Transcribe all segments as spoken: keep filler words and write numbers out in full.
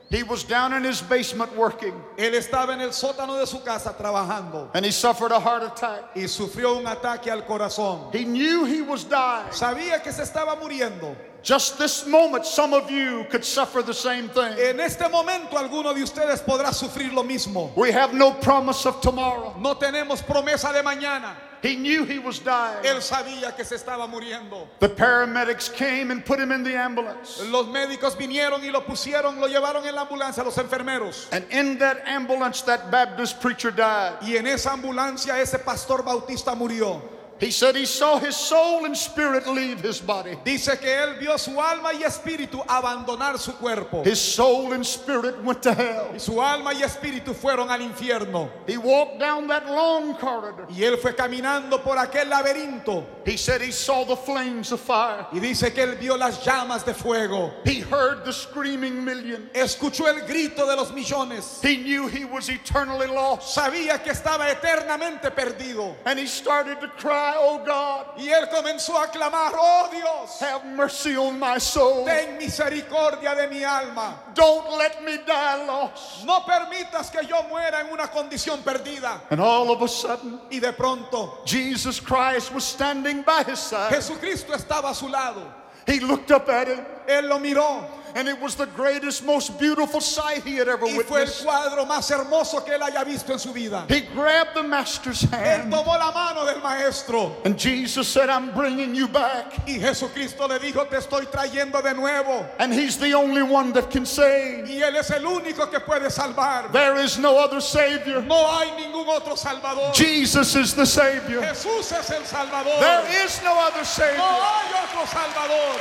He was down in his basement working. Él estaba en el sótano de su casa trabajando. And he suffered a heart attack. Y sufrió un ataque al corazón. He knew he was dying. Sabía que se estaba muriendo. Just this moment, some of you could suffer the same thing. En este momento, alguno de ustedes podrá sufrir lo mismo. We have no promise of tomorrow. No tenemos promesa de mañana. He knew he was dying. Él sabía que se estaba muriendo. The paramedics came and put him in the ambulance. Los médicos vinieron y lo pusieron, lo llevaron en la ambulancia, los enfermeros. And in that ambulance, that Baptist preacher died. Y en esa ambulancia ese pastor bautista murió. He said he saw his soul and spirit leave his body. Dice que él vio su alma y espíritu abandonar su cuerpo. His soul and spirit went to hell. Y su alma y espíritu fueron al infierno. He walked down that long corridor. Y él fue caminando por aquel laberinto. He said he saw the flames of fire. Y dice que él vio las llamas de fuego. He heard the screaming million. Escuchó el grito de los millones. He knew he was eternally lost. Sabía que estaba eternamente perdido. And he started to cry, "Oh God, y él comenzó a clamar, oh Dios, have mercy on my soul. Ten misericordia de mi alma. Don't let me die lost." No permitas que yo muera en una condición perdida. And all of a sudden, y de pronto, Jesus Christ was standing by his side. Jesucristo estaba a su lado. He looked up at him. Él lo miró. And it was the greatest, most beautiful sight he had ever y fue el witnessed. cuadro más hermoso que él haya visto en su vida. He grabbed the master's hand. Él tomó la mano del maestro. And Jesus said, "I'm bringing you back." Y Jesucristo le dijo, te estoy trayendo de nuevo. And he's the only one that can save. Y él es el único que puede salvar. There is no other Savior. No hay ningún otro salvador. Jesus is the Savior. Jesús es el salvador. There is no other Savior. No hay otro salvador.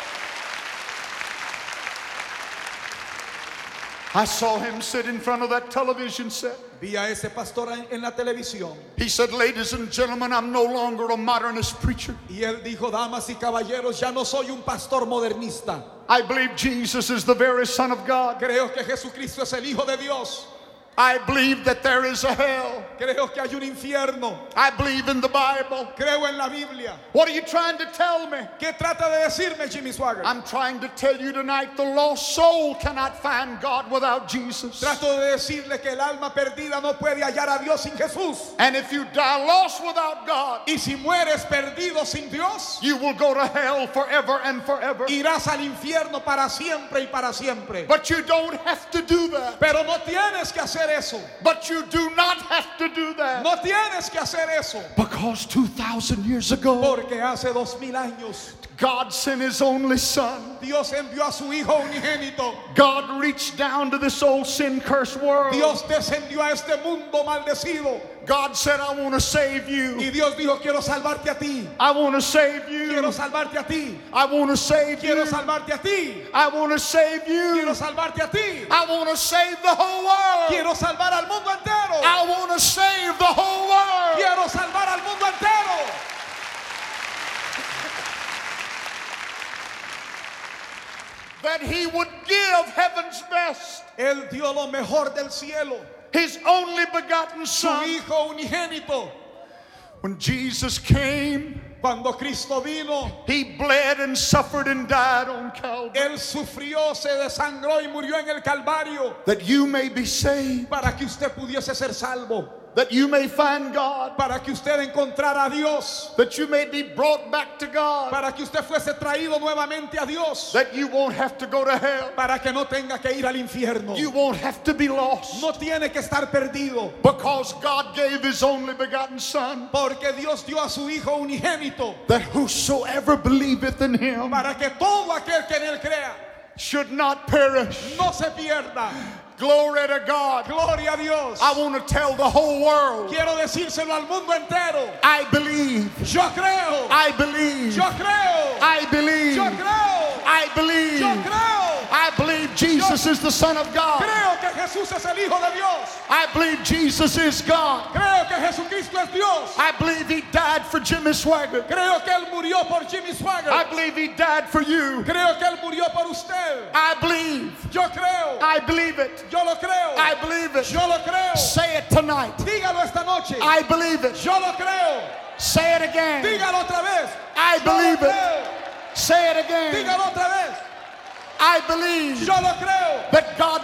I saw him sit in front of that television set. Vi a ese pastor en la televisión. He said, "Ladies and gentlemen, I'm no longer a modernist preacher." Y él dijo, damas y caballeros, ya no soy un pastor modernista. I believe Jesus is the very Son of God. Creo que Jesucristo es el Hijo de Dios. I believe that there is a hell. Creo que hay un infierno. I believe in the Bible. Creo en la Biblia. What are you trying to tell me? ¿Qué trata de decirme, Jimmy Swaggart? I'm trying to tell you tonight, the lost soul cannot find God without Jesus. Trato de decirle que el alma perdida no puede hallar a Dios sin Jesús. And if you die lost without God, y si mueres perdido sin Dios, you will go to hell forever and forever. Irás al infierno para siempre y para siempre. But you don't have to do that. Pero no tienes que hacer eso. But you do not have to do that. No tienes que hacer eso. Because two thousand years ago, porque hace dos mil años, God sent his only son. Dios envió a su hijo unigénito. God reached down to this old sin-cursed world. Dios descendió a este mundo maldecido. God said, "I want to save you." Y Dios dijo, quiero salvarte a ti. I want to save you. Quiero salvarte a ti. I want to save quiero you. salvarte a ti. I want to save you. Quiero salvarte a ti. I want to save the whole world. Quiero salvar al mundo entero. I want to save the whole world. Quiero salvar al mundo entero. That he would give heaven's best. Él dio lo mejor del cielo. His only begotten son. Su hijo unigénito. When Jesus came, cuando Cristo vino, he bled and suffered and died on Calvary. Él sufrió, se desangró y murió en el Calvario. That you may be saved. Para que usted pudiese ser salvo. That you may find God. Para que usted encontrara a Dios. That you may be brought back to God. Para que usted fuese traído nuevamente a Dios. That you won't have to go to hell. Para que no tenga que ir al infierno. You won't have to be lost. No tiene que estar perdido. Because God gave his only begotten son. Porque Dios dio a su hijo unigénito. That whosoever believeth in him. Para que todo aquel que en él crea. Should not perish. No se pierda. Glory to God. Gloria a Dios. I want to tell the whole world. Quiero decírselo al mundo entero. I believe. Yo creo. I believe. Yo creo. I believe. Yo creo. I believe. Yo creo. I believe Jesus Yo is the Son of God. Creo que Jesús es el Hijo de Dios. I believe Jesus is God. Creo que Jesucristo es Dios. I believe he died for Jimmy Swaggart. Creo que él murió por Jimmy Swaggart. I believe he died for you. Creo que él murió por usted. I believe. Yo creo. I believe it. Yo lo creo. I believe it. Yo lo creo. Say it tonight. Dígalo esta noche. I believe it. Yo lo creo. Say it again. Dígalo otra vez. I Yo believe lo it. creo. Say it again. Dígalo otra vez. I believe Yo lo creo. that God